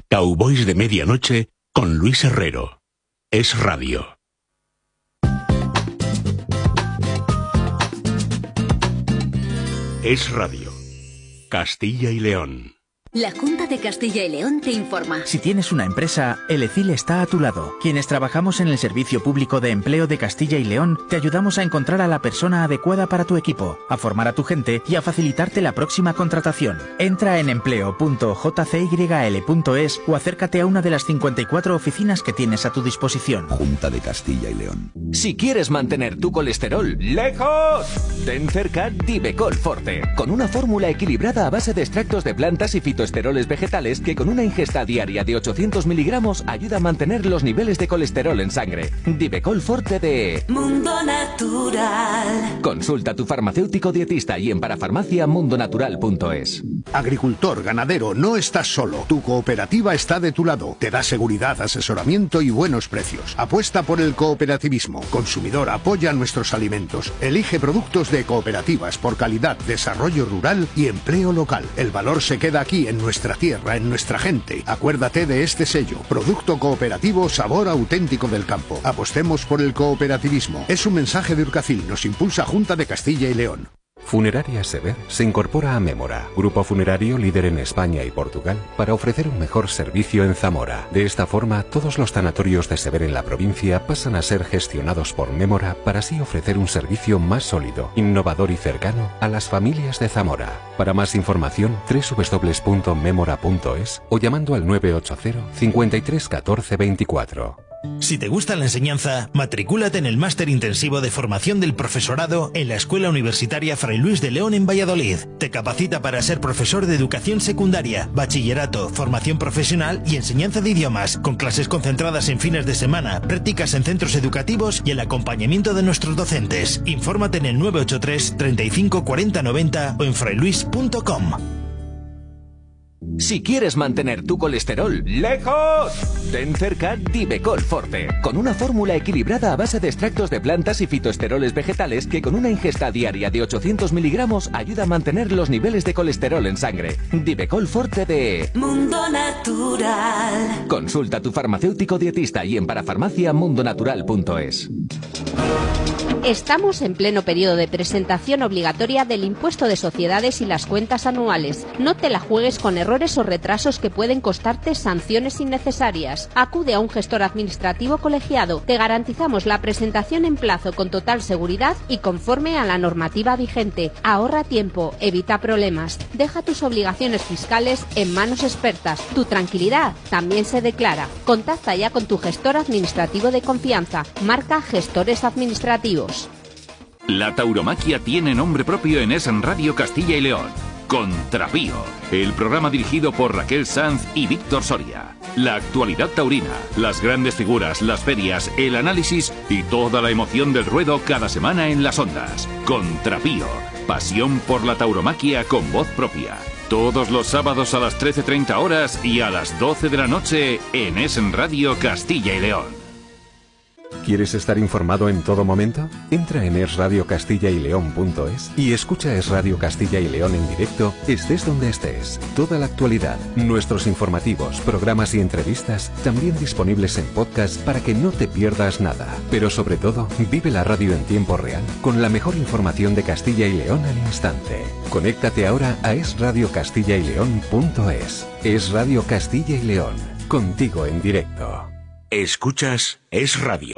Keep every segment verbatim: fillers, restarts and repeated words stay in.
Cowboys de Medianoche con Luis Herrero. Es Radio. Es Radio. Castilla y León. La Junta de Castilla y León te informa. Si tienes una empresa, el E C I L está a tu lado. Quienes trabajamos en el Servicio Público de Empleo de Castilla y León, te ayudamos a encontrar a la persona adecuada para tu equipo, a formar a tu gente y a facilitarte la próxima contratación. Entra en empleo punto j c y l punto es o acércate a una de las cincuenta y cuatro oficinas que tienes a tu disposición. Junta de Castilla y León. Si quieres mantener tu colesterol lejos, ten cerca Divecol Forte, con una fórmula equilibrada a base de extractos de plantas y fitoesteroles vegetales que con una ingesta diaria de ochocientos miligramos ayuda a mantener los niveles de colesterol en sangre. Divecol Forte de Mundo Natural. Consulta a tu farmacéutico dietista y en parafarmacia mundo natural punto es. Agricultor, ganadero, no estás solo. Tu cooperativa está de tu lado. Te da seguridad, asesoramiento y buenos precios. Apuesta por el cooperativismo. Consumidor, apoya nuestros alimentos. Elige productos de cooperativas por calidad, desarrollo rural y empleo local. El valor se queda aquí, en nuestra tierra, en nuestra gente. Acuérdate de este sello. Producto cooperativo, sabor auténtico del campo. Apostemos por el cooperativismo. Es un mensaje de Urcacil. Nos impulsa Junta de Castilla y León. Funeraria Sever se incorpora a Mémora, grupo funerario líder en España y Portugal, para ofrecer un mejor servicio en Zamora. De esta forma, todos los tanatorios de Sever en la provincia pasan a ser gestionados por Mémora para así ofrecer un servicio más sólido, innovador y cercano a las familias de Zamora. Para más información, doble u doble u doble u punto memora punto es o llamando al nueve ocho cero, cincuenta y tres, catorce, veinticuatro. Si te gusta la enseñanza, matricúlate en el Máster Intensivo de Formación del Profesorado en la Escuela Universitaria Fray Luis de León en Valladolid. Te capacita para ser profesor de educación secundaria, bachillerato, formación profesional y enseñanza de idiomas, con clases concentradas en fines de semana, prácticas en centros educativos y el acompañamiento de nuestros docentes. Infórmate en el nueve ocho tres, treinta y cinco, cuarenta, noventa o en frailuis punto com. Si quieres mantener tu colesterol lejos, ten cerca Divecol Forte, con una fórmula equilibrada a base de extractos de plantas y fitoesteroles vegetales que con una ingesta diaria de ochocientos miligramos ayuda a mantener los niveles de colesterol en sangre. Divecol Forte de Mundo Natural. Consulta a tu farmacéutico dietista y en parafarmacia mundo natural punto es. Estamos en pleno periodo de presentación obligatoria del impuesto de sociedades y las cuentas anuales. No te la juegues con errores o retrasos que pueden costarte sanciones innecesarias. Acude a un gestor administrativo colegiado. Te garantizamos la presentación en plazo con total seguridad y conforme a la normativa vigente. Ahorra tiempo, evita problemas. Deja tus obligaciones fiscales en manos expertas. Tu tranquilidad también se declara. Contacta ya con tu gestor administrativo de confianza. Marca Gestores Administrativos. La tauromaquia tiene nombre propio en Es Radio Castilla y León. Contrapío, el programa dirigido por Raquel Sanz y Víctor Soria. La actualidad taurina, las grandes figuras, las ferias, el análisis y toda la emoción del ruedo cada semana en las ondas. Contrapío, pasión por la tauromaquia con voz propia. Todos los sábados a las trece treinta horas y a las doce de la noche en Es Radio Castilla y León. ¿Quieres estar informado en todo momento? Entra en es radio castilla y león punto es y escucha Es Radio Castilla y León en directo, estés donde estés. Toda la actualidad, nuestros informativos, programas y entrevistas, también disponibles en podcast para que no te pierdas nada. Pero sobre todo, vive la radio en tiempo real, con la mejor información de Castilla y León al instante. Conéctate ahora a es radio castilla y león punto es. Es Radio Castilla y León, contigo en directo. Escuchas Es Radio.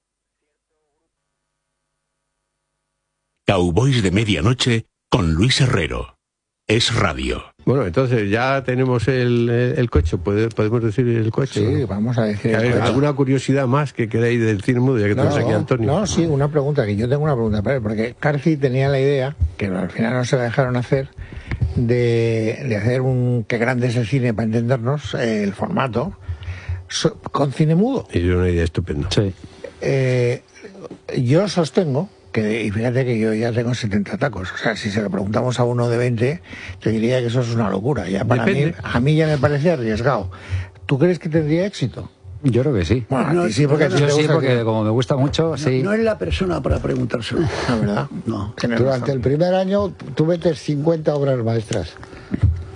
Cowboys de Medianoche con Luis Herrero. Es Radio. Bueno, entonces ya tenemos el, el coche, podemos decir el coche. Sí, ¿no? Vamos a decir. A ver, ¿alguna curiosidad más que queráis del cine mudo, ya que no, tenemos aquí a Antonio? No, sí, una pregunta, que yo tengo una pregunta para él, porque Carci tenía la idea, que al final no se la dejaron hacer, de, de hacer un que grande es el cine para entendernos, eh, el formato, so, con cine mudo. Y es una idea estupenda. Sí. Eh, yo sostengo que, y fíjate que yo ya tengo setenta tacos, o sea, si se lo preguntamos a uno de veinte, te diría que eso es una locura. Ya para mí, a mí ya me parece arriesgado. ¿Tú crees que tendría éxito? Yo creo que sí. Bueno, no, sí, porque, no, yo sí, porque que... como me gusta mucho, no, sí. No es la persona para preguntárselo. La verdad. No. Durante el primer año tú metes cincuenta obras maestras.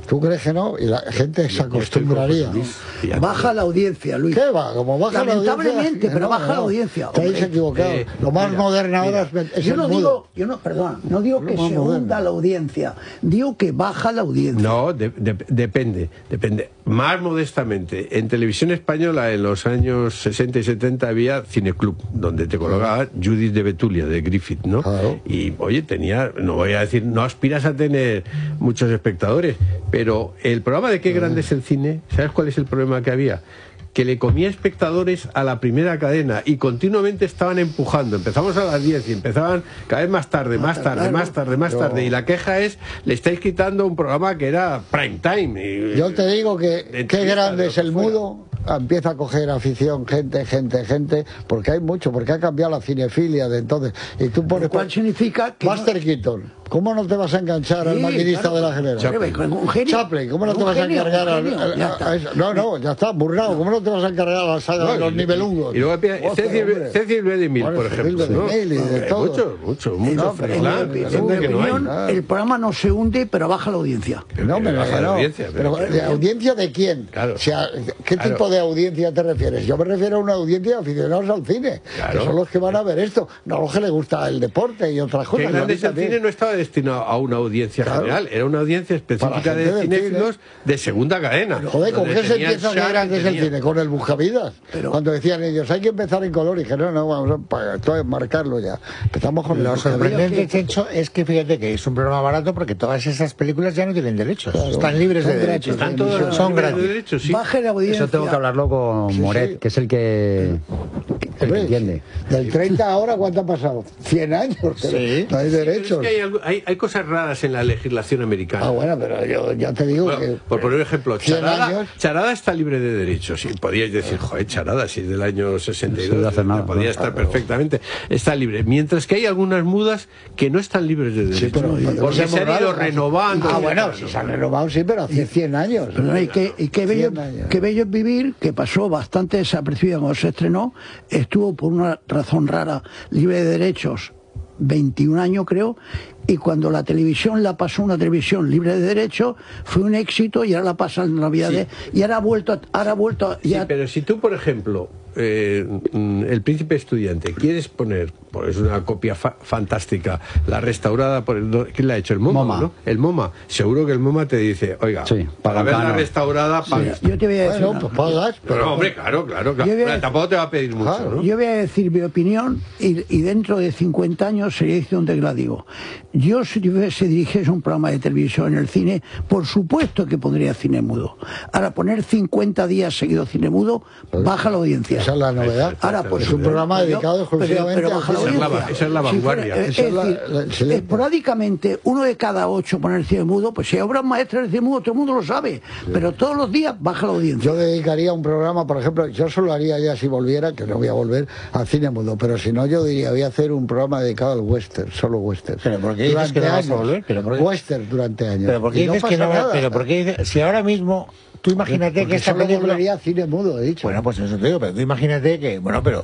¿Tú crees que no? Y la gente se acostumbraría. Baja la audiencia, Luis. ¿Qué va? Como baja la audiencia. Lamentablemente, pero no, baja no, la audiencia. Estáis equivocados. Eh, lo más mira, moderno ahora mira. es Yo el no mudo. digo, yo no, perdón, no digo Lo que más se moderno. hunda la audiencia, digo que baja la audiencia. No, de- de- depende, depende. Más modestamente, en televisión española en los años sesenta y setenta había Cineclub, donde te colocaba Judith de Betulia, de Griffith, ¿no? Claro. Y, oye, tenía, no voy a decir, no aspiras a tener muchos espectadores, pero el programa de Qué grande es el cine, ¿sabes cuál es el problema que había? Que le comía espectadores a la primera cadena y continuamente estaban empujando. Empezamos a las diez y empezaban cada vez más tarde, más tarde, más tarde, más tarde. Y la queja es, le estáis quitando un programa que era prime time. Y, Yo te digo que qué grande es el mudo. Empieza a coger afición, gente, gente, gente, porque hay mucho, porque ha cambiado la cinefilia de entonces. Y tú pones. ¿Cuál significa que Buster no... Keaton, ¿cómo no te vas a enganchar Sí, al maquinista claro. de la general? Chaplin. Un genio. Chaplin, ¿cómo no Un te vas genio, a encargar un al- genio, al- ya a, está. a eso? No, no, ya está, burlado. ¿Cómo no te vas a encargar a la saga No, de los y- nivelungos? Y luego empieza Hostia, Cecil, hombre. Cecil B. DeMille, Bueno, por Cecil ejemplo. B. ¿no? DeMille y de Eh, todo. Mucho, mucho, mucho. No, pero Frisland, en mi- gente En mi que no hay. opinión, nada. el programa no se hunde, pero baja la audiencia. No, me baja la no. audiencia, Pero, pero- ¿de audiencia de quién? Claro. O sea, ¿qué Claro. tipo de audiencia te refieres? Yo me refiero a una audiencia de aficionados al cine, Claro. que son los que van a ver esto, no los que les gusta el deporte y otras Que cosas. grande A mí es el también. cine no estaba destinado a una audiencia Claro. general, era una audiencia específica Para de gente del cinéfilos cine. de segunda cadena. Joder, ¿con donde qué se tenían empieza Shark que grande es el tenía- cine? Con el Buscavidas. Pero- Cuando decían ellos, hay que empezar en color, y dije, no, no, vamos a pa- esto es marcarlo ya. Empezamos con el Lo Buscavidas. sorprendente, Chencho, es que fíjate que es un programa barato porque todas esas películas ya no tienen derechos. Claro. Están libres Son de gratis, derechos. Están todas Son libres de gratis. derechos, sí. Baje la audiencia. Eso tengo que hablarlo con Sí, Moret, sí. que es el que, el que Hombre, entiende. Del treinta ahora, ¿cuánto ha pasado? cien años. Pero Sí. no hay Pero derechos. es que hay, algo- hay, hay cosas raras en la legislación americana. Ah, bueno, pero yo ya te digo Bueno, que... por poner un ejemplo, cien Charada, años. Charada está libre de derechos. Y podíais decir, joder, Charada, si es del año sesenta y Eso de dos, hace nada, podía ¿no? estar Ah, pero- perfectamente. Está libre. Mientras que hay algunas mudas que no están libres de derechos. pero- pero porque se se han borraron. ido renovando. Ah, bueno, si se han renovado, sí, pero hace cien años. Pero no, y qué, y qué bello, cien años. qué bello es vivir, que pasó bastante desapercibida cuando se estrenó, estuvo por una razón rara libre de derechos veintiún años creo, y cuando la televisión la pasó una televisión libre de derechos, fue un éxito y ahora la pasan en Navidades y ahora ha vuelto, a- ahora ha vuelto a- Sí, ya, pero si tú, por ejemplo, eh, mm, El Príncipe Estudiante, quieres poner, pues es una copia fa- fantástica, la restaurada por el... do- ¿Quién la ha hecho? El MoMA, MoMA. ¿no? El MoMA. Seguro que el MoMA te dice, oiga, Sí, para verla claro. restaurada, pagas. yo te voy a decir Bueno, una- pues pagas, Pero, pero... hombre, claro, claro, claro. Yo voy a- Pero tampoco te va a pedir mucho, Claro. ¿no? Yo voy a decir mi opinión y, y dentro de cincuenta años sería dice donde la digo. Yo si se dirigiese un programa de televisión en el cine, por supuesto que pondría cine mudo. Ahora poner cincuenta días seguidos cine mudo baja la audiencia. Esa es la novedad. Ahora, pues, es un programa pero- dedicado pero- exclusivamente pero a baja la Esa es la- audiencia. esa es la Si vanguardia. fuera- Esa es es la- decir, la excelente. esporádicamente uno de cada ocho poner cine mudo, pues si hay obras maestras del cine mudo todo el mundo lo sabe, pero todos los días baja la audiencia. Yo dedicaría un programa, por ejemplo, yo solo haría ya si volviera, que no voy a volver al cine mudo, pero si no yo diría, voy a hacer un programa dedicado al western, solo western. ¿Pero por qué dices Durante que no vas a años. volver? ¿Pero por qué? Western durante años. Pero ¿por qué Y no dices que pasa no? nada. Pero ¿por qué dices? Si ahora mismo tú imagínate Porque que esta solo película. volvería a cine mudo, he dicho. Bueno, pues eso te digo, pero tú imagínate que, bueno, pero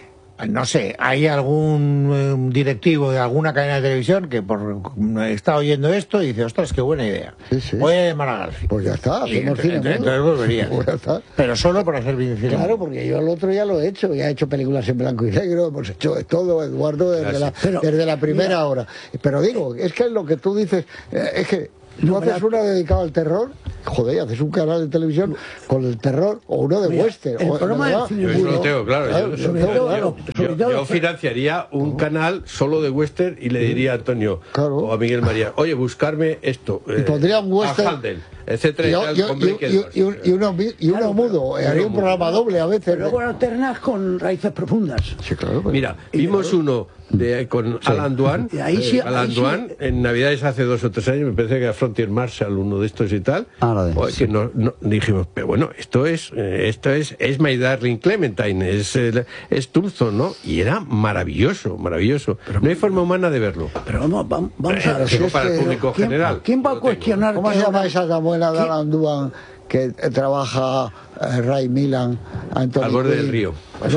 no sé, hay algún eh, directivo de alguna cadena de televisión que por está oyendo esto y dice, ostras, qué buena idea. Sí, sí. Voy a llamar a García. Pues ya está, Y hacemos entonces- cine mudo. entonces volvería. Pues ya está. Pero solo por hacer bien cine. Claro, porque yo el otro ya lo he hecho, ya he hecho películas en blanco y negro, hemos hecho de todo, Eduardo, desde, la, Pero, desde la primera mira, hora. Pero digo, es que lo que tú dices, eh, es que tú No, haces pero- una dedicada al terror, joder, haces un canal de televisión con el terror, o uno de Mira, western. el o, programa ¿verdad? del cine Yo eso mudo- lo tengo, claro. Claro, yo, sobre yo- todo, yo- sobre yo- todo- yo financiaría un canal solo de western y le diría a Antonio Claro. o a Miguel María, oye, buscarme esto. Y pondría un western. A Handel, etcétera, Y, y yo- tal, yo- con y- Blake y- Edwards. y un- y uno, mi- y uno Claro, mudo, pero- haría un mudo. programa doble a veces. Pero luego alternas con raíces profundas. Sí, claro. pero- Mira, vimos uno de, con Alan Duan, Y ahí sí- Alan ahí sí- Duan, en Navidades hace dos o tres años, me parece que era Frontier Marshall, uno de estos y tal. Ah, la de- Joder, que no, no- dijimos, pero bueno, esto es, eh, esto es, es My Darling Clementine, es, eh, es Thurston, ¿no? Y era maravilloso, maravilloso. No hay forma humana de verlo. Pero vamos, vamos, vamos Eh, a digo, si es para el que- público ¿quién, general. ¿quién va a Lo tengo. cuestionar? ¿Cómo que se llama ahora- esa abuela de ¿Quién- Alan Duan que eh, trabaja eh, Ray Milan, Anthony Al borde Quinn? del río. Bueno, Jo,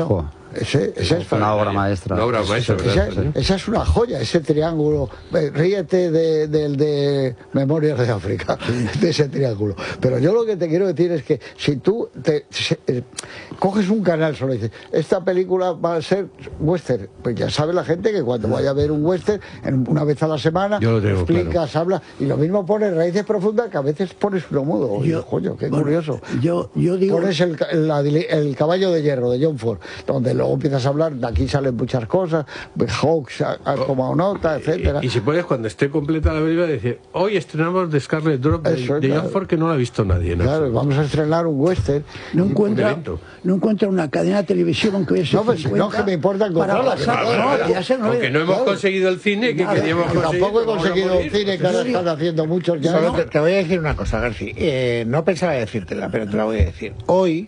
Ese, ese es una obra maestra. Una obra maestra, esa, esa es una joya, ese triángulo. Eh, ríete del de, de, de Memorias de África, de ese triángulo. Pero yo lo que te quiero decir es que si tú te, se, eh, coges un canal solo y dices, esta película va a ser western, pues ya sabe la gente que cuando vaya a ver un western, en, una vez a la semana, explicas, claro. hablas, y lo mismo pones Raíces Profundas, que a veces pones uno mudo. Yo, coño, qué bueno, curioso. Yo, yo digo... Pones el, la, el Caballo de Hierro de John Ford, donde luego empiezas a hablar, de aquí salen muchas cosas, Hawks, como nota, etcétera. Y, y si puedes, cuando esté completa la película, decir, hoy estrenamos The Scarlet Drop de, Eso, de claro. John Ford, que no la ha visto nadie. ¿no? Claro, vamos a estrenar un western. No encuentra, no encuentra una cadena de televisión aunque hubiese no, pues, no, que me importa encontrarla. Aunque no hemos claro. conseguido el cine que claro, queríamos conseguir. Tampoco he conseguido el cine que ahora están haciendo muchos ya. Solo te, te voy a decir una cosa, García. Eh, no pensaba decírtela, pero te la voy a decir. Hoy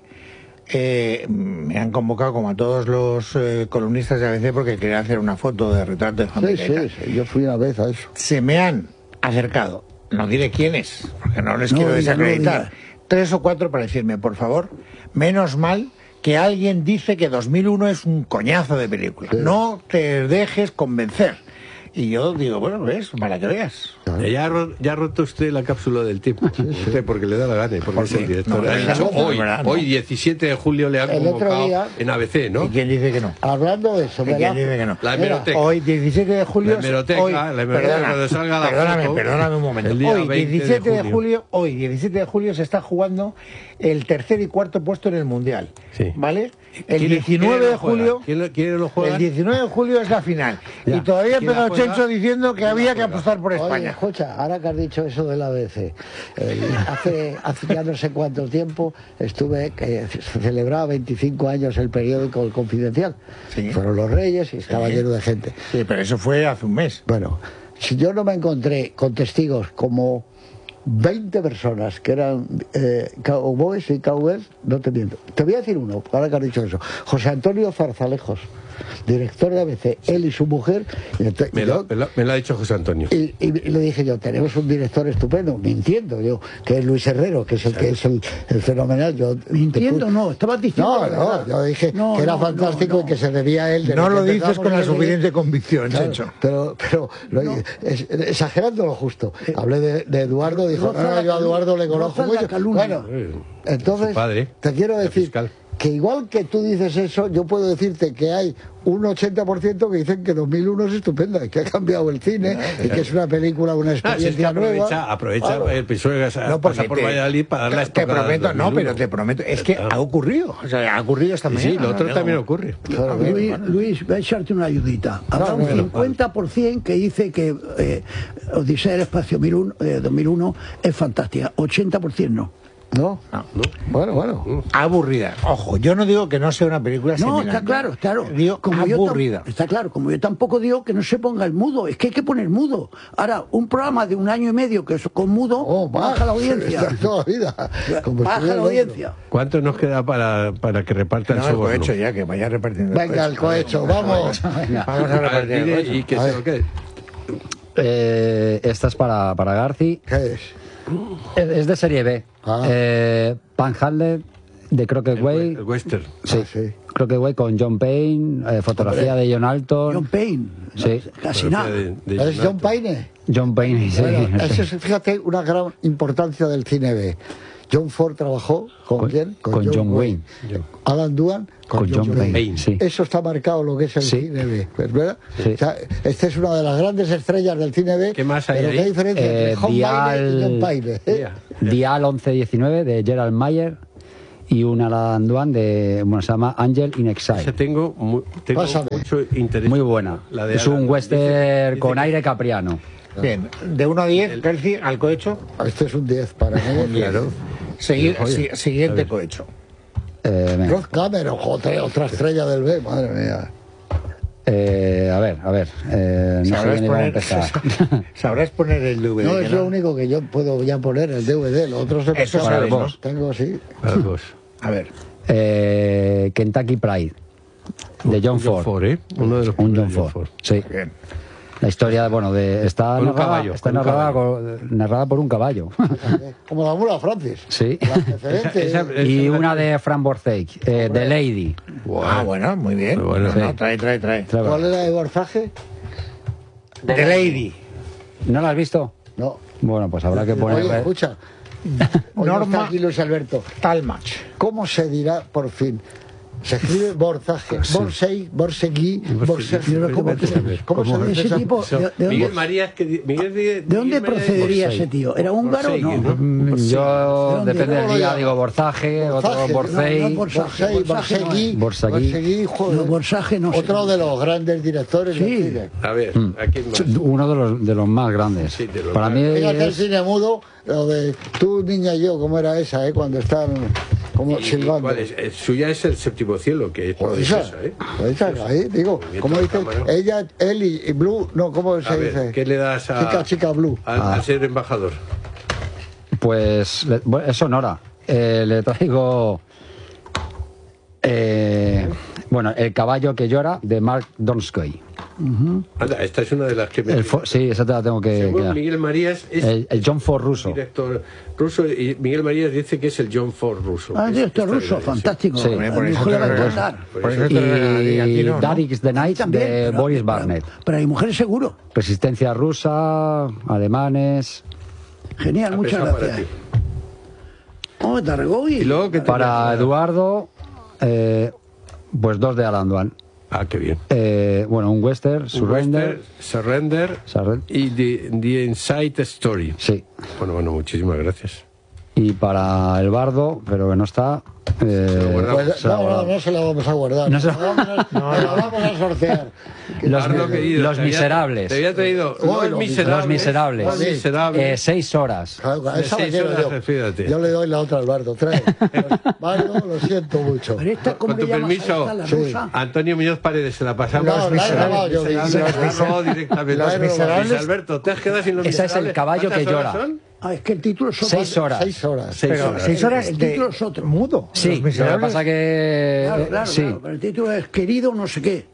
eh, me han convocado, como a todos los eh, columnistas de A B C, porque quería hacer una foto de retrato de familia. Sí, sí, sí, yo fui una vez a eso. Se me han acercado, no diré quiénes, porque no les no, quiero desacreditar, no, tres o cuatro para decirme, por favor, menos mal que alguien dice que dos mil uno es un coñazo de película. Sí. No te dejes convencer. Y yo digo, bueno, ves, para que veas. Ya ha, ro ya ha roto usted la cápsula del tiempo. Sí, sí. Usted, porque le da la gana, porque es el director. No, ha dicho hoy, no, no. hoy, diecisiete de julio, le han el convocado día, en A B C, ¿no? ¿Y quién dice que no? Hablando de eso, ¿Y quién dice que no? La hemeroteca. Hoy, diecisiete de julio. La hemeroteca, hoy, la hemeroteca, perdona, cuando salga la perdóname, foto, perdóname un momento. Hoy, diecisiete de julio. de julio, hoy, diecisiete de julio, se está jugando el tercer y cuarto puesto en el Mundial. Sí. ¿Vale? El diecinueve de julio. ¿Quién, quién lo juega? El diecinueve de julio es la final. Ya. Y todavía empezó Chencho diciendo que había que apostar por España. Oye, escucha, ahora que has dicho eso del A B C, eh, hace, hace ya no sé cuánto tiempo estuve, que se celebraba veinticinco años el periódico El Confidencial. Sí. Fueron los Reyes y estaba sí. lleno de gente. Sí, pero eso fue hace un mes. Bueno, si yo no me encontré con testigos como veinte personas que eran eh, cowboys y cowgirls, no te miento. Te voy a decir uno, ahora que has dicho eso. José Antonio Zarzalejos, director de A B C, él y su mujer. Y entonces, me, lo, yo, me, lo, me lo ha dicho José Antonio. Y, y, y le dije yo, tenemos un director estupendo, mintiendo yo, que es Luis Herrero, que es el que es el, el fenomenal. Yo, mintiendo no, estabas diciendo. No, no, yo dije no, que era no, fantástico no, no. y que se debía a él. De no lo dices con la suficiente convicción, claro, Chencho. Pero, pero lo, no. es, exagerando lo justo. Eh, Hablé de, de Eduardo, dijo, no, no, yo a Eduardo le conozco mucho. Bueno, entonces, padre, te quiero decir que igual que tú dices eso, yo puedo decirte que hay un ochenta por ciento que dicen que dos mil uno es estupenda, que ha cambiado el cine y que es una película, una experiencia ah, si es que aprovecha, nueva. Aprovecha claro. el episodio que no, pasa por Valladolid para darle te, te prometo, no, pero te prometo, es que ha ocurrido, o sea, ha ocurrido esta mañana. Sí, lo otro no, también no. ocurre. Claro, Luis, Luis, voy a echarte una ayudita. Habrá no, un cincuenta por ciento que dice que eh, Odisea del Espacio eh, dos mil uno es fantástica, ochenta por ciento no. No, no, no. Bueno, bueno. Aburrida. Ojo, yo no digo que no sea una película No, está claro, claro. Digo, como aburrida. Yo está claro, como yo tampoco digo que no se ponga el mudo, es que hay que poner mudo. Ahora, un programa de un año y medio que es con mudo, oh, baja la audiencia. Toda la vida. Baja la audiencia. ¿Cuánto nos queda para, para que reparta no, el soborno? El cohecho ya, que vaya repartiendo. Venga, el cohecho, vamos. Vamos a repartir el cohecho. ¿Y qué se lo quede? Eh, esta es para, para Garci. ¿Qué es? Es, es de serie B. Ah. Eh, Panhandle de Crockett Way. El western. Sí. Ah, sí. Crockett Way con John Payne, eh, fotografía Hombre. de John Alton. John Payne. Sí. Casi nada. De, de ¿Es John Payne? John Payne, sí. Bueno, eso es, fíjate, una gran importancia del cine B. John Ford trabajó con, ¿Con quién? Con, con John, John Wayne. Wayne. Alan Dwan con, con John, John Wayne. Payne. Sí. Eso está marcado lo que es el sí. cine B, ¿verdad? Sí. O sea, esta es una de las grandes estrellas del cine B. ¿Qué más hay pero ahí? ¿Qué diferencia eh, entre John Payne y John Payne? ¿eh? Dial once diecinueve de Gerald Mayer y una Alan Dwan de, bueno, se llama Angel in Exile. Ese tengo, muy, tengo mucho interés. Muy buena. La de es Alan, un western dice, dice con aire capriano. Bien, de uno a diez, Percy, al cohecho. Este es un diez para mí. Claro. Segui si, siguiente cohecho. Eh, Roth Cameron, joder, otra estrella del B, madre mía. Eh, a ver, a ver. Eh, no sé ni cómo empezar. Sabrás poner el D V D. No, es lo único que yo puedo ya poner, el D V D. Lo otro se Eso sabes, ¿no? Tengo, sí. Para vos. A ver. Eh, Kentucky Pride, de John Ford. John Ford, ¿eh? Uno de los Un John Ford. Ford. Sí. Bien. La historia, bueno, de está Con un narrada, caballo, está con un narrada, caballo. con- narrada por un caballo. Como la mula Francis. Sí. La antecedente. Esa- esa- Y esa- una de Fran Borzeig, eh, The Lady. Ah, bueno, muy bien. Muy bueno. No, no, Sí. trae, trae, trae. Trae. ¿Cuál era de Borzaje? The Lady. ¿No la has visto? No. Bueno, pues habrá que Oye, poner... escucha. Hoy no está aquí Luis Alberto. Talmach. ¿Cómo se dirá por fin? Se escribe Borzaje, Borsei, Borsegui, Borsegui. ¿Cómo, ¿Cómo se dice Ese esa- tipo, ¿de, de dónde, Miguel Marías, que di- Miguel, ¿de dónde procedería ese tío? ¿Era húngaro o no? Mm, Yo, dónde? depende del ¿Cómo lo día, llama? digo Borzaje, otro Borzaje, Borcei. no, no, Borzaje, Borsei, Borzaje no Borsegui, es. Borsegui. Borsegui, joder. No, Borzaje no sé. Otro de los grandes directores del Sí. cine. A ver, ¿a quién más? Uno de los, de los más grandes. Sí, de los Para más mí Fíjate el es... cine mudo, lo de tú, niña y yo, ¿cómo era esa, eh? Cuando están como ¿Y- y silbando. cuál es? Eh, Suya es el séptimo cielo, que es Pues esa, preciosa, ¿eh? pues esa, ahí, digo, ¿cómo dice? Cámara. Ella, él y, y Blue, no, ¿cómo se A ver, dice? ¿qué le das a, Chica, chica Blue. al, Ah. al ser embajador? Pues le- bueno, es Sonora. Eh, le traigo... eh, bueno, El caballo que llora, de Mark Donskoy. Anda, esta es una de las que me... El fo- sí, esa te la tengo que... Según que- Miguel Marías es el, el John Ford ruso. director ruso y Miguel Marías dice que es el John Ford ruso. Ah, Es director ruso, extraordinario, sí. fantástico. Sí. A mi Por eso mujer le va a te regalo. encantar. Por Por eso- eso te regalaría, Y aquí no, ¿no? Dark is the Night, También, de pero- Boris pero- Barnett. Pero hay mujeres seguro. Resistencia rusa, alemanes... Genial, Ha muchas pesado para gracias. ti. Oh, Tarragó Y luego que te- Para Eduardo, eh, pues dos de Alan Dwan. Ah, qué bien. Eh, bueno, un western, Un Surrender. western, Surrender Surrender. y The, The Inside Story. Sí. Bueno, bueno, muchísimas gracias. Y para el bardo, pero que no está... eh, Pues, se la no, no, guardamos. no se la vamos a guardar. No se la- la vamos a, no, la vamos a sortear. Los, Pardo, querido, los te había- miserables. Te había traído Oh, los los miserables. Los miserables. Los miserables. Eh, seis horas. Claro, a De esa la seis quiero horas, yo. fíjate. Yo le doy la otra al Bardo. Trae. Bardo, lo siento mucho. Pero esta, ¿cómo Con tu le llamas a permiso, esta, la sí. rusa? Antonio Muñoz Paredes, se la pasamos. No, la he grabado yo, Miserables, dice. la he robado directamente. Los Miserables. Luis Alberto, ¿te has quedado sin los Esa es El miserables? caballo que ¿Cuántas horas llora. son? Ah, es que el título es otro. Seis horas. Seis horas. Seis Pero horas. seis horas El de título es otro. mudo. Sí, Los lo que miserables. pasa que... Claro, claro, sí. claro, pero el título es querido no sé qué.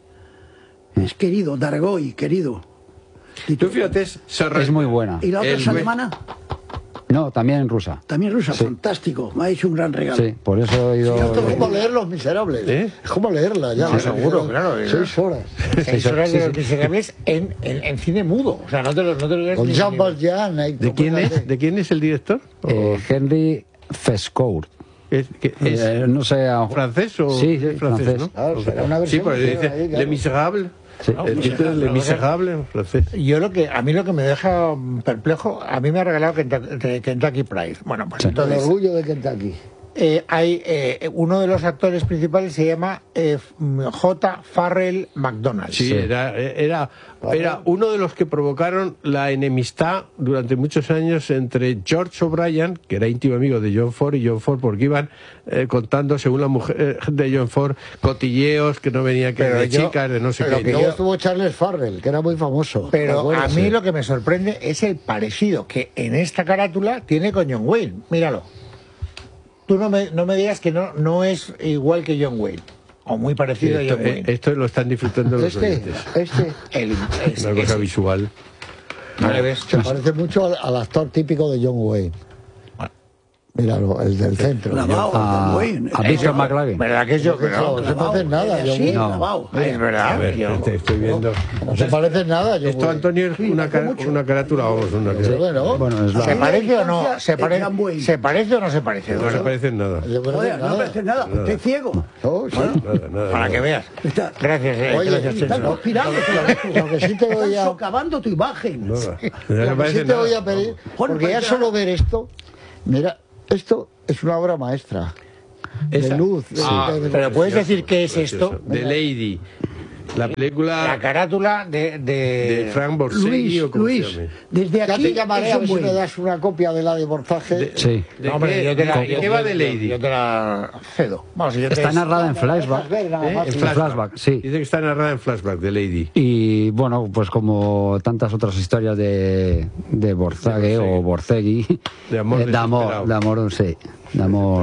Es querido, Dargoy, querido. Tú fíjate, es Surrender. Es muy buena. ¿Y la otra El es we- alemana? No, también rusa. También rusa, Sí. fantástico. Me ha hecho un gran regalo. Sí, por eso he ido... Esto es como leer Los Miserables. ¿Eh? Es como leerla ya. Sí, seguro, claro. Seis horas. Seis horas de los miserables en, en, en cine mudo. O sea, no te lo, no te lo lees Con ni- Jean ni- Valjean. ahí, ¿De quién fíjate. es? ¿De quién es el director? Eh, Henry Fescourt. ¿Es, que es Eh, no sé... a- francés o Sí, sí, es francés, francés. ¿no? Claro, será una Sí, versión porque que dice ahí, claro. Le Miserable. Sí. El título es Le Miserable en francés. Yo lo que a mí lo que me deja mm, perplejo, a mí me ha regalado Kentucky, Kentucky Pride. Bueno, pues El entonces orgullo de Kentucky. eh, hay eh, uno de los actores principales se llama eh, J. Farrell McDonald. Sí, era, era, era uno de los que provocaron la enemistad durante muchos años entre George O'Brien, que era íntimo amigo de John Ford, y John Ford, porque iban eh, contando, según la mujer eh, de John Ford, cotilleos que no venían que Pero de yo- chicas, de no sé Pero qué. que Y luego yo- estuvo Charles Farrell, que era muy famoso. Pero ¿Te a acuerdas? mí lo que me sorprende es el parecido que en esta carátula tiene con John Wayne. Míralo. Tú no me, no me digas que no, no es igual que John Wayne. O muy parecido a esto, John Wayne. eh, esto lo están disfrutando los Este, oyentes. este. El- es- Una cosa es- visual. Vale, ves. Se parece mucho al, al actor típico de John Wayne. Míralo, el del centro. Lavao, A, John Wayne. a Victor McLaglen. ¿Verdad que yo que no? No se parecen nada, John Sí, Wayne. No. lavao. Es verdad. A ver, yo- te estoy viendo. No se parecen nada, John Esto, Wayne. Antonio, es una, cara- una carátula, vamos, una Pero bueno, Bueno, es la... ¿Se parece o no? ¿Se, Es pare- John Wayne. ¿Se parece o no se parece? no se parece en nada. yo creo que Joder, no nada. me haces nada, estoy ciego. No, sí. Nada, nada, Para nada. que veas. Está- Gracias, eh, Oye, gracias, Estás Chencho. conspirando. Lo que sí te voy Están a... socavando tu imagen. Nada. No se Lo que parece sí te nada. voy a pedir, Bueno, porque ya pues ya- solo ver esto, mira, esto es una obra maestra. Esa. De luz. de- Ah, de- de- Pero puedes Precioso, decir qué es precioso. esto. The Lady. La película La carátula de... de... de Frank Borsellino, Luis, o como se Luis, llame. desde Ya aquí te llamaré es a un ver si buen. me das una copia de la de Borzaje. De- Sí. ¿De No, hombre, qué, yo te la, de yo- qué va yo- de Lady? Yo te la cedo. Vamos, yo te- Está narrada en flashback. Ver, nada ¿Eh? más. En En flashback. flashback, sí. Dice que está narrada en flashback de Lady. Y bueno, pues como tantas otras historias de, de Borzague De Borcegui. o Borcegui, De amor eh, de amor, desesperado. de amor, sí, de amor.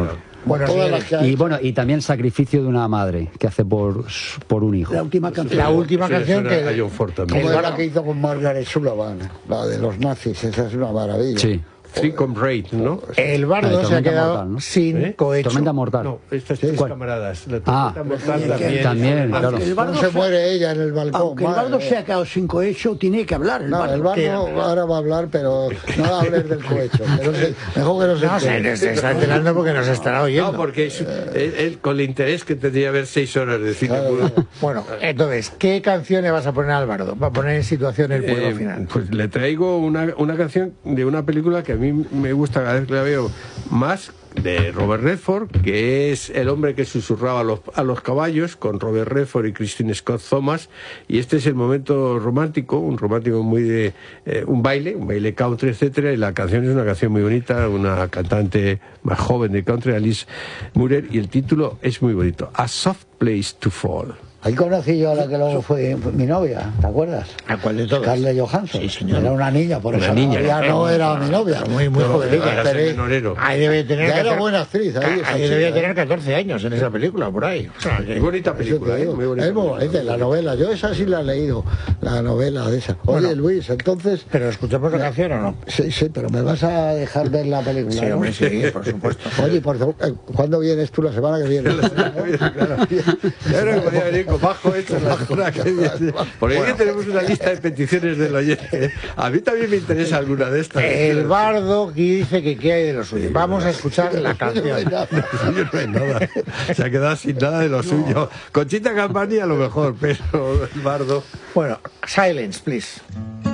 Bueno, todas las que ha Y hecho. bueno, y también Sacrificio de una madre, que hace por, por un hijo. La última canción. La última canción que... a John Ford también. Como la que hizo con Margaret Sullivan, la de los nazis, esa es una maravilla. Sí. Freecom Raid, ¿no? El bardo Ah, se ha Tormenta quedado Mortal, ¿no? sin ¿Eh? cohecho. Tormenta Mortal. No, estas tres ¿Cuál? camaradas. La Ah, Tormenta Mortal también. también, claro. Aunque el bardo ¿Cómo se muere ella en el balcón? Aunque el bardo Madre se ha quedado sin cohecho, tiene que hablar. El No, bardo. el bardo Que- ahora va a hablar, pero no va a hablar del cohecho. Que no se- mejor que no se No, se, entere. se está enterando porque nos estará oyendo. No, porque es, él, él, con el interés que tendría ver seis horas de cine. puro. Bueno, entonces, ¿qué canciones vas a poner al bardo? Para poner en situación el pueblo Eh, final. Pues le traigo una, una canción de una película que a mí me gusta cada vez que la veo más, de Robert Redford, que es el hombre que susurraba a los, a los caballos, con Robert Redford y Christine Scott Thomas, y este es el momento romántico, un romántico muy de eh, un baile, un baile country, etcétera, y la canción es una canción muy bonita, una cantante más joven de country, Alice Murer, y el título es muy bonito, A Soft Place to Fall. Ahí conocí yo a la que luego fue mi novia, ¿te acuerdas? ¿A cuál de todos? Scarlett Johansson. Sí, señor. Era una niña, por Una eso niña. ya no era mi novia. Muy, muy No, jovencita. era Pero- menorero. Ahí debe tener... Ya era catorce buena actriz. Ahí, esa ahí chica, debía ¿eh? tener catorce años en esa película, por ahí. O sea, Muy que- bonita Eso película, te ¿eh? digo. Muy bonita Es muy película. bonita, la novela. Yo esa sí la he leído, la novela de esa. Oye, Bueno. Luis, entonces... ¿Pero escuchamos la canción o no? Sí, sí, pero me vas a dejar ver la película, Sí, ¿no? hombre, sí, por supuesto. Oye, por favor, eh, ¿cuándo vienes tú? La semana que viene. Claro, que podía venir con bajo esto la semana que viene. Porque aquí tenemos una lista de peticiones del oyente. A mí también me interesa alguna de estas. El bardo aquí dice que qué hay de lo suyo. Vamos a escuchar la canción. Suyo no hay nada. Se ha quedado sin nada de lo suyo. Conchita Campani a lo mejor, pero el bardo. Bueno, silence, please.